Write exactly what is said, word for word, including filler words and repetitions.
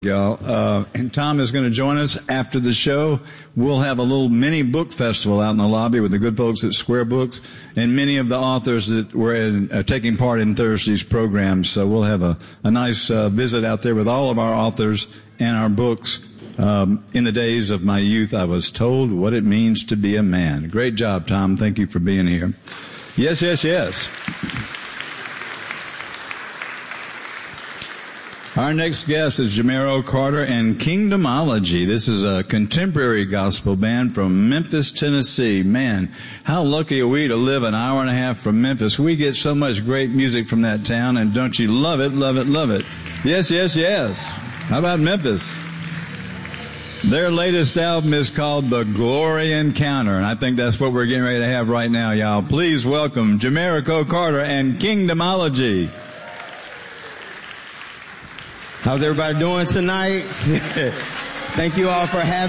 Y'all, uh, and Tom is going to join us after the show. We'll have a little mini book festival out in the lobby with the good folks at Square Books and many of the authors that were in, uh, taking part in Thursday's programs. So we'll have a, a nice uh, visit out there with all of our authors and our books. Um, in the days of my youth, I was told what it means to be a man. Great job, Tom. Thank you for being here. Yes, yes, yes. Our next guest is Jamero Carter and Kingdomology. This is a contemporary gospel band from Memphis, Tennessee. Man, how lucky are we to live an hour and a half from Memphis. We get so much great music from that town, and don't you love it, love it, love it. Yes, yes, yes. How about Memphis? Their latest album is called The Glory Encounter, and I think that's what we're getting ready to have right now, y'all. Please welcome Jamero Carter and Kingdomology. How's everybody doing tonight? Thank you all for having